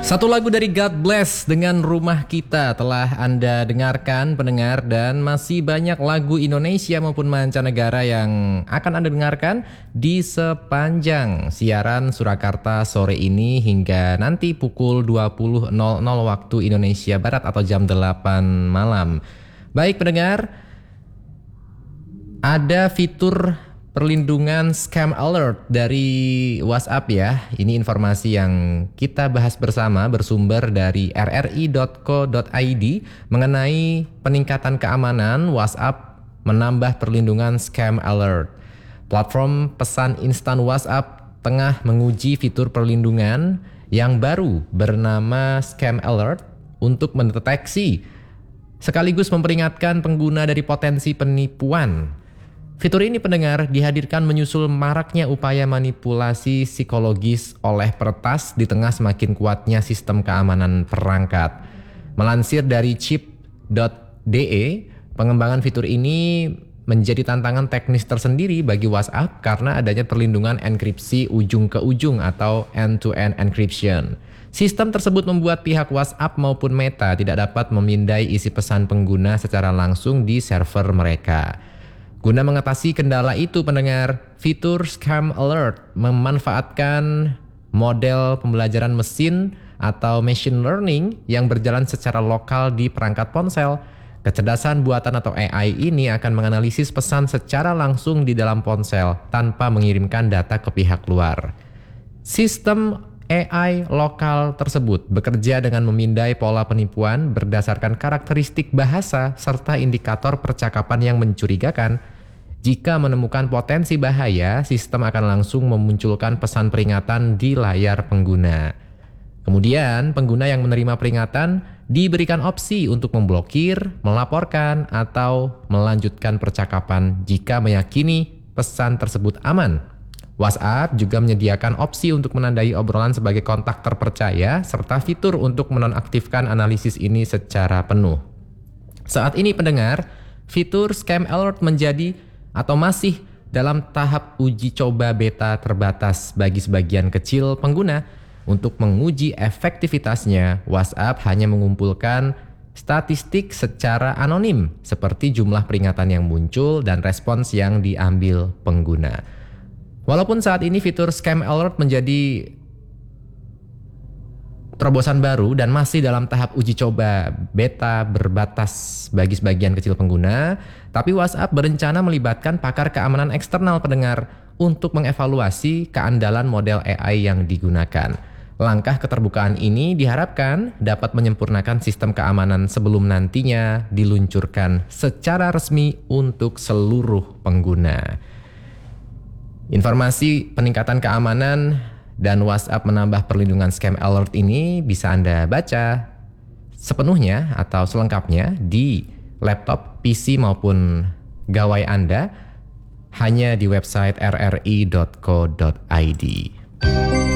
Satu lagu dari God Bless dengan Rumah Kita telah Anda dengarkan pendengar, dan masih banyak lagu Indonesia maupun mancanegara yang akan Anda dengarkan di sepanjang siaran Surakarta sore ini hingga nanti pukul 20.00 waktu Indonesia Barat atau jam 8 malam. Baik pendengar, ada fitur perlindungan scam alert dari WhatsApp ya. Ini informasi yang kita bahas bersama bersumber dari rri.co.id mengenai peningkatan keamanan WhatsApp menambah perlindungan scam alert. Platform pesan instan WhatsApp tengah menguji fitur perlindungan yang baru bernama scam alert untuk mendeteksi sekaligus memperingatkan pengguna dari potensi penipuan. Fitur ini pendengar dihadirkan menyusul maraknya upaya manipulasi psikologis oleh peretas di tengah semakin kuatnya sistem keamanan perangkat. Melansir dari chip.de, pengembangan fitur ini menjadi tantangan teknis tersendiri bagi WhatsApp karena adanya perlindungan enkripsi ujung ke ujung atau end-to-end encryption. Sistem tersebut membuat pihak WhatsApp maupun Meta tidak dapat memindai isi pesan pengguna secara langsung di server mereka. Guna mengatasi kendala itu pendengar, fitur Scam Alert memanfaatkan model pembelajaran mesin atau machine learning yang berjalan secara lokal di perangkat ponsel. Kecerdasan buatan atau AI ini akan menganalisis pesan secara langsung di dalam ponsel tanpa mengirimkan data ke pihak luar. Sistem AI lokal tersebut bekerja dengan memindai pola penipuan berdasarkan karakteristik bahasa serta indikator percakapan yang mencurigakan. Jika menemukan potensi bahaya, sistem akan langsung memunculkan pesan peringatan di layar pengguna. Kemudian, pengguna yang menerima peringatan diberikan opsi untuk memblokir, melaporkan, atau melanjutkan percakapan jika meyakini pesan tersebut aman. WhatsApp juga menyediakan opsi untuk menandai obrolan sebagai kontak terpercaya serta fitur untuk menonaktifkan analisis ini secara penuh. Saat ini pendengar, fitur Scam Alert menjadi atau masih dalam tahap uji coba beta terbatas bagi sebagian kecil pengguna. Untuk menguji efektivitasnya, WhatsApp hanya mengumpulkan statistik secara anonim seperti jumlah peringatan yang muncul dan respons yang diambil pengguna. Walaupun saat ini fitur Scam Alert menjadi terobosan baru dan masih dalam tahap uji coba beta berbatas bagi sebagian kecil pengguna, tapi WhatsApp berencana melibatkan pakar keamanan eksternal pendengar untuk mengevaluasi keandalan model AI yang digunakan. Langkah keterbukaan ini diharapkan dapat menyempurnakan sistem keamanan sebelum nantinya diluncurkan secara resmi untuk seluruh pengguna. Informasi peningkatan keamanan dan WhatsApp menambah perlindungan Scam Alert ini bisa Anda baca sepenuhnya atau selengkapnya di laptop, PC maupun gawai Anda hanya di website rri.co.id.